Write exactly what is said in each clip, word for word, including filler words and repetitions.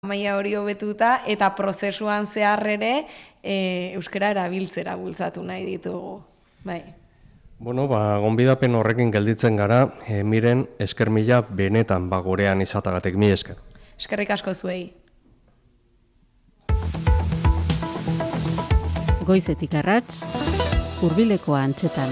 maila hori hobetuta eta prozesuan zehar ere e, euskara erabiltzera bultzatu nahi ditugu. Bai. Bueno, ba, gonbidapen horrekin gelditzen gara, e, miren esker mila benetan bagorean izatagatek, mi esker. Eskerrik asko zuei. Goizetik arrats, hurbileko antxetan.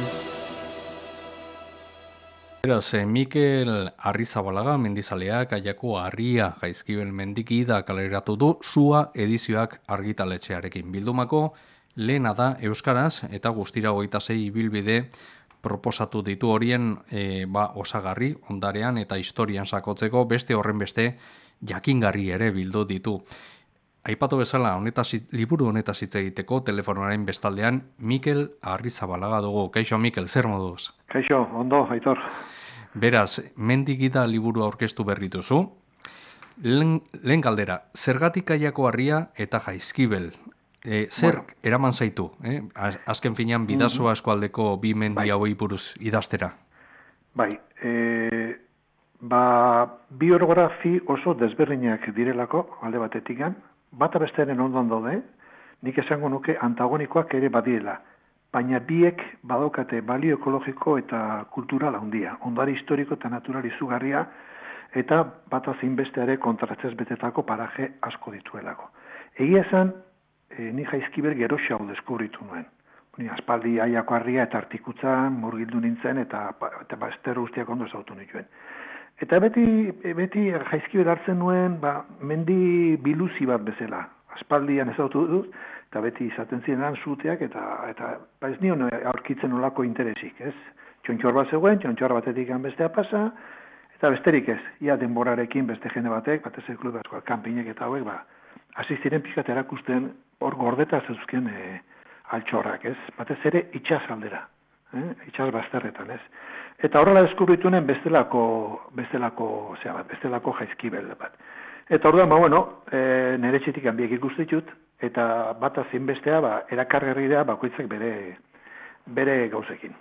Beraz, eh, Mikel Arrizabalaga mendizaleak Aiako Harria Jaizkibel mendikida kaleratu du Sua edizioak argitaletxearekin. Bildumako lehena da euskaraz eta guztira hogeita sei ibilbide proposatu ditu horien e, ba, osagarri, ondarean eta historian sakotzeko beste horren beste jakingarri ere bildu ditu. Aipatu bezala, honetaz, liburu honetaz hitz egiteko telefonoaren bestaldean Mikel Arrizabalaga dugu. Kaixo, Mikel, zer moduz? Kaixo, ondo, Aitor. Beraz, mendigida liburu aurkeztu berrituzu. Lehen, lehen galdera, zergatik Aiako Harria eta Jaizkibel? E, zer bueno. eraman zaitu? Eh? Azken finean, Bidasoa eskualdeko bi mendi bai. hauei buruz idaztera. Bai, e, ba, bi orografi oso desberdinak direlako, alde batetikan, bata bestearen ondoan daude, nik esango nuke antagonikoak ere badiela, baina biek badaukate balio ekologiko eta kultural handia, ondare historiko eta natural izugarria, eta bata zein besteare kontratzez betetako paraje asko dituelako. Egia esan, e, ni Jaizkibel geroxea hau deskubritu nuen. Ni aspaldi Aiako Harria eta Artikutzan murgildu nintzen eta, eta bazter guztiak ondo ezautu nituen. Eta beti, beti Jaizkibel hartzen nuen, ba, mendi biluzi bat bezala. Aspaldian ezautu dut, eta beti izaten ziren zuteak, eta, eta ba ez nion aurkitzen olako interesik, ez? Txontxor bat zegoen, txontxor batetik bestea pasa, eta besterik ez, ia denborarekin beste jende batek, batez ez klub asko, kanpinek eta hauek, ba, hasi ziren pixkat erakusten hor gordeta zeuzken e, altxorrak, ez? Batez ere itxasaldera, eh? Itxas bazterretan, ez? Eta horrela deskubritunen bestelako, bestelako, zera bat, bestelako Jaizkibel bat. Eta orduan, ba, bueno, e, nire txitik hanbiek ikustitut, eta bata zein bestea, ba, erakargarri da bakoitzak bere, bere gauzekin.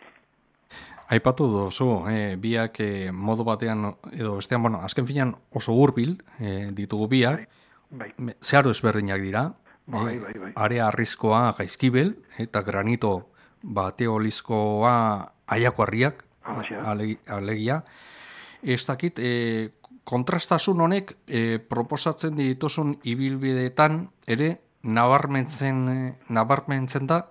Aipatu duzu, eh, biak eh, modu batean, edo bestean, bueno, azken finean oso hurbil eh, ditugu biak, bai, bai. Zeharo ezberdinak dira, bai, bai, bai. Area Arrizkoa Jaizkibel, eta granito bateolizkoa Aiako Harriak, alegia. Ez dakit, e, kontrastasun honek e, proposatzen dituzun ibilbideetan ere nabarmentzen, nabarmentzen da?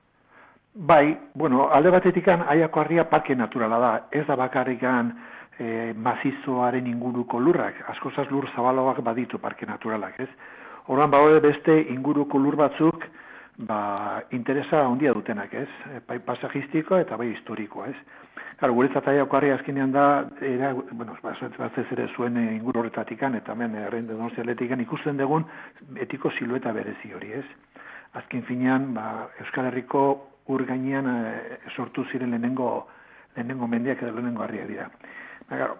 Bai, bueno, alde batetikan Aiako Harria parke naturala da, ez da bakarrikan e, mazizoaren inguruko lurrak, askozaz lur zabaloak baditu parke naturalak, ez? Horan baude beste inguruko lur batzuk, ba, interesa handia dutenak, ez? Bai pasajistiko eta bai historiko, ez? Claro, guretzat Aiako Harria azkenean da, era, bueno, batzez ere zuen inguru horretatikan, eta hemen errende donostialetikan ikusten dugun etiko silueta berezi hori, ez? Azken finean, ba, Euskal Herriko ur gainean e, sortu ziren lehenengo, lehenengo mendiak edo lehenengo harriak dira. Ba, claro,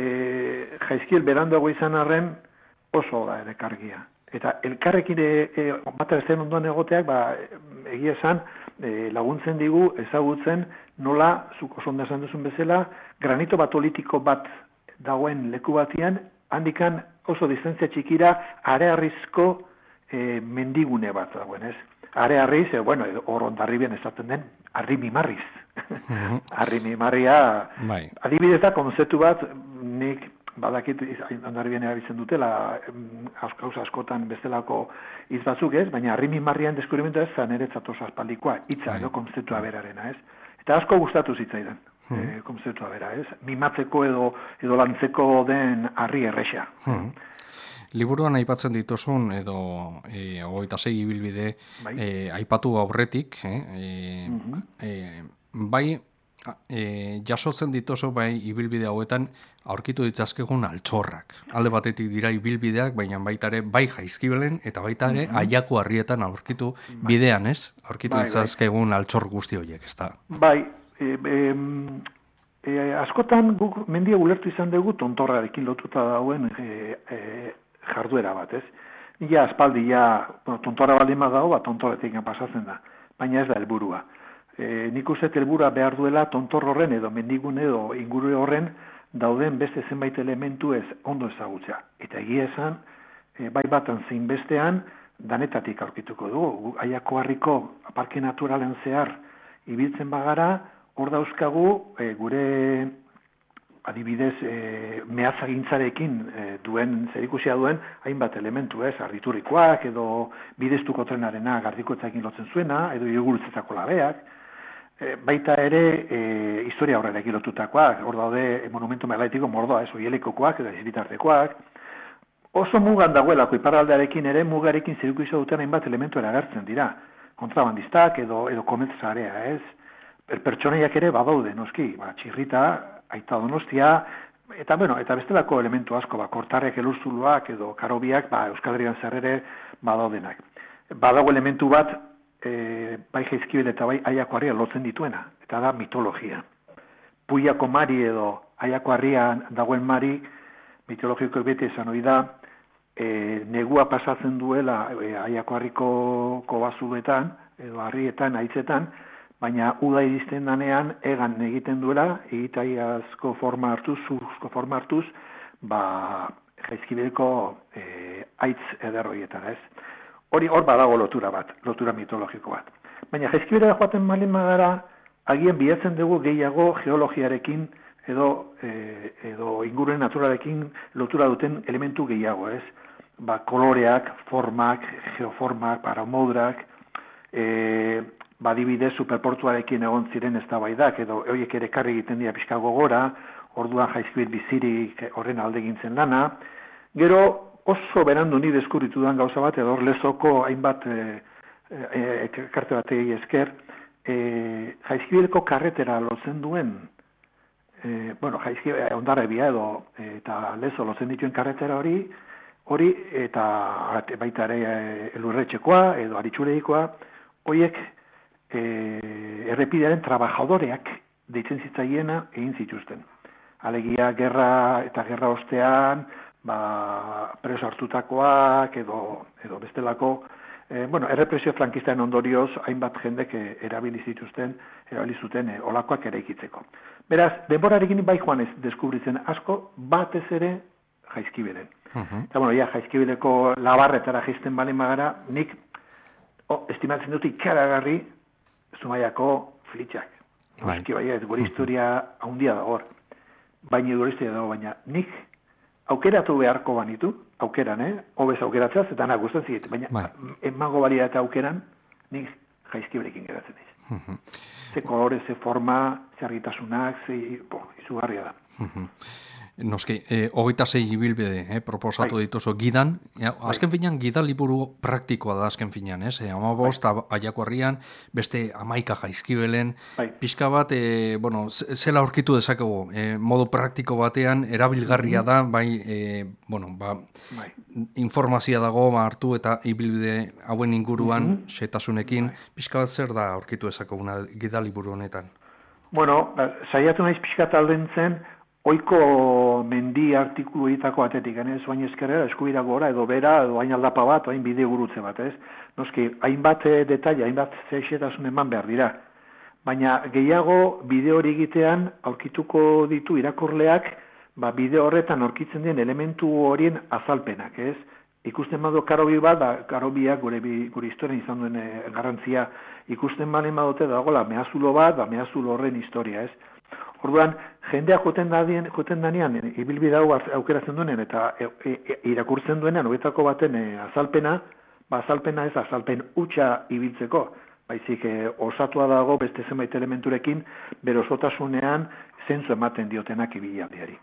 e, Jaizkibel beranduago izan arren oso da ere kargia. Eta elkarrekin e, e, bata bestean ondoan egoteak, ba, egia esan, e, laguntzen digu ezagutzen nola, zuk oso ondo esan duzun bezala, granito batolitiko bat dagoen leku batian, handikan oso distantzia txikira arearrizko e, mendigune bat dagoen, ez? Arearriz, e, bueno, hor ondarribian esaten den, arrimimarriz. Arrimimarria, bai. Adibidez da, konzeptu bat, nik badakit ondarribian erabiltzen dutela, gauza askotan bestelako hitz batzuk ez, baina arrimimarrian deskubrimentu ez, zaneretzat oso aspaldikoa, hitza, edo konzeptua berarena, ez? Eta asko gustatu zitzaidan, hmm. e, konzeptua bera, ez? Mimatzeko edo, edo lantzeko den harri erresa. Hmm. Liburuan aipatzen dituzun, edo e, hogeita sei ibilbide bai. e, aipatu aurretik, eh? e, mm-hmm. e, bai e, jasotzen dituzu bai ibilbide hauetan aurkitu ditzazkegun altxorrak. Alde batetik dira ibilbideak, baina baita ere bai Jaizkibelen eta baita ere mm-hmm. Aiako Harrietan aurkitu bai. bidean, ez? Aurkitu bai, ditzazkegun bai. altxor guzti horiek, ez da? Bai, e, e, e, askotan guk mendia ulertu izan dugu tontorrarekin lotuta dauen e, e, jarduera bat, ez? Ja, aspaldi, ja, bueno, tontorra baldin bat dago, ba, tontorretik pasatzen da, baina ez da helburua. E, nik uste helburua behar duela tontor horren edo mendigun edo inguru horren dauden beste zenbait elementu ez ondo ezagutzea. Eta egia esan, e, bai batan zein bestean, danetatik aurkituko dugu. Aiako Harriko parke naturalen zehar ibiltzen bagara, hor dauzkagu e, gure adibidez e, mehatzagintzarekin e, duen, zerikusia duen, hainbat elementu ez, arditurrikoak, edo bideztuko trenarena gardikotzaekin lotzen zuena, edo irugurutzetako labeak, e, baita ere e, historia horrekin lotutakoak, hor daude monumentu megalitiko mordoa, ez, oielekokoak, edo eziritartekoak, oso mugan dagoelako iparraldearekin ere mugarekin zerikusia duten hainbat elementu eragertzen dira, kontrabandistak edo, edo komertzarea, ez, per, pertsonaiak ere badaude, noski, ba, txirrita, Aita Donostia, eta bueno, eta bestelako elementu asko, ba, kortarrek elurzuloak edo karobiak, ba, Euskal Herrian zerrere badaudenak. Badago elementu bat, e, bai Jaizkibel eta bai Aiako Harria lotzen dituena, eta da mitologia. Puiako mari edo Aiako Harrian dagoen mari, mitologiko bete esan hori da, e, negua pasatzen duela e, Aiako Harriko kobazuetan, edo harrietan, haitzetan, baina uda iristen danean egan egiten duela, egitaiazko forma hartuz, zuzko forma hartuz, ba, Jaizkibeleko e, aitz ederroietan, ez? Hori hor badago lotura bat, lotura mitologiko bat. Baina Jaizkibelera joaten malin magara, agian bilatzen dugu gehiago geologiarekin edo, e, edo inguruen naturalekin lotura duten elementu gehiago, ez? Ba, koloreak, formak, geoformak, paramodrak, e, badibidez superportuarekin egon ziren eztabaidak edo horiek ere karri egiten dira pixka gogora, orduan Jaizkibel bizirik horren alde egintzen lana. Gero oso berandu ni deskubritu duan gauza bat, edo Lezoko hainbat e, e, karte batei esker, e, Jaizkibeleko karretera lotzen duen, e, bueno, Jaizkibel, Hondarribia edo e, eta Lezo lotzen dituen karretera hori, hori eta baita ere Elurretxekoa edo Aritxureikoa, horiek E, errepidearen trabajadoreak deitzen zitzaiena egin zituzten. Alegia gerra eta gerra ostean, ba, preso hartutakoak edo, edo bestelako, e, bueno, errepresio frankistaren ondorioz hainbat jendek erabili zituzten, erabili zuten e, olakoak eraikitzeko. Beraz, denborarekin bai joan ez deskubritzen asko, batez ere Jaizkibelen. Uh-huh. Eta bueno, ja, Jaizkibeleko labarretara jaisten balen magara, nik oh, estimatzen dut ikaragarri Zumaiako flitxak. Bai. Bai, ez gure historia handia da hor. Baina gure historia dago, baina nik aukeratu beharko banitu, aukeran, eh? Hobez aukeratzeaz, eta nahi guztan ziet. Baina bai. Emango balia eta aukeran, nik Jaizkibelekin geratzen ez. Uh-huh. Ze kolore, ze forma, ze argitasunak, ze bo, izugarria da. Uh-huh. Noski, eh, hogeita sei ibilbide eh, proposatu bai. Dituzu gidan, ja, azken bai. Finean gida liburu praktikoa da azken finean, ez? Eh, amabost, bai. Aiako Harrian, beste amaika Jaizkibelen, bai. Pixka bat, eh, bueno, zela aurkitu dezakegu, eh, modu praktiko batean, erabilgarria mm-hmm. da, bai, eh, bueno, ba, bai. Informazioa dago, ba, hartu eta ibilbide hauen inguruan, mm-hmm. xetasunekin, bai. Pixka bat zer da aurkitu dezakeguna gida liburu honetan? Bueno, saiatu naiz pixka talden zen, oiko mendi artikulu egitako atetik, ez baina eskerrera, eskubira gora, edo bera, edo hain aldapa bat, hain bide gurutze bat, ez? Noski, hainbat detaila, hainbat zeixetasun eman behar dira. Baina gehiago bide hori egitean aurkituko ditu irakurleak, ba, bide horretan aurkitzen den elementu horien azalpenak, ez? Ikusten badu karobi bat, ba, karobiak gure, gure historian izan duen e, garrantzia ikusten balen badote dagoela mehazulo bat, ba, mehazulo horren historia, ez? Orduan, jendeak joten dadien, joten danean, ibilbide hau aukeratzen duenen eta e, e, irakurtzen duenean, hobetako baten e, azalpena, ba, azalpena ez azalpen hutsa ibiltzeko, baizik e, osatua dago beste zenbait elementurekin, bere osotasunean zentzu ematen diotenak ibilaldiari.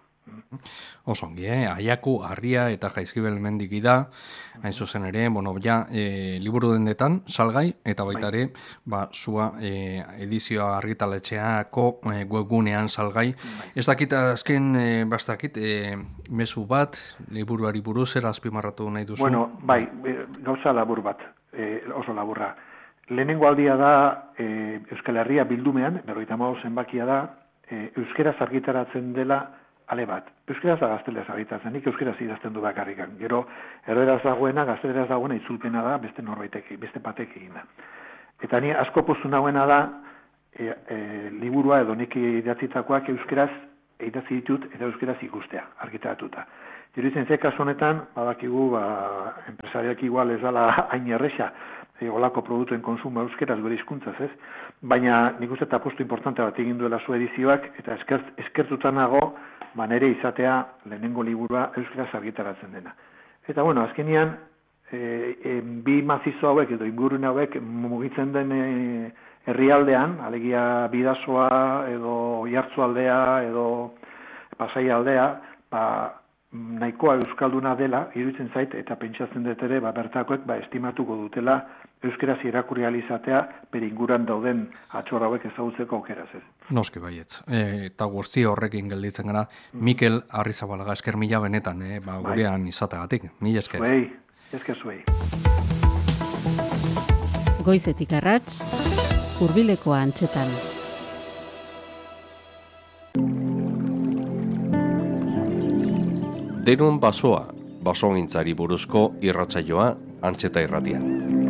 Oso ongi, eh? Aiako Harria eta Jaizkibel mendik da, hain zuzen ere, bueno, ja, e, liburu dendetan, salgai, eta baita ere, ba, zua e, edizioa argitaletxeako e, webgunean salgai. Bai. Ez dakit azken, e, bastakit, e, mezu bat, liburuari buruz, zer azpimarratu nahi duzu? Bueno, bai, gauza labur bat, e, oso laburra. Lehenengo aldia da, e, Euskal Herria bildumean, berrogeita hamabost zenbakia da, e, euskeraz argitaratzen dela ale bat. Euskeraz da gazteleraz argitaratzen, nik euskeraz idazten du bakarrikan. Gero, erderaz dagoena, gazteleraz dagoena itzulpena da, beste norbaitek, beste batek egin da. Eta ni asko postu nagoena da, e, e, liburua edo nik idatzitakoak euskeraz idatzi ditut eta euskeraz ikustea, argitaratuta. Iruditzen ze kasu honetan, badakigu, ba, enpresariak igual ez dala hain erresa, e, olako produktuen konsumo euskeraz bere hizkuntzaz, ez? Baina nik uste eta apostu importante bat egin duela zu edizioak, eta eskert, eskertutanago, ba, nere izatea lehenengo liburua euskeraz argitaratzen dena. Eta, bueno, azkenian, e, e, bi mazizo hauek edo ingurune hauek mugitzen den e, herrialdean, alegia Bidasoa edo Oiartzualdea edo Pasaia aldea, ba, nahikoa euskalduna dela, iruditzen zait, eta pentsatzen dut ere, ba, bertakoek ba, estimatuko dutela euskeraz irakurri ahal izatea, bere inguran dauden atxor hauek ezagutzeko aukeraz ez. Noski baietz. E, eta guzti horrekin gelditzen gara, Mikel Arrizabalaga, esker mila benetan, e, ba, gurean izateagatik. Mila esker. Zuei, esker zuei. Goizetik arrats, Hurbileko Antxetan. Denon basoa, basogintzari buruzko irratsaioa Antxeta Irratian.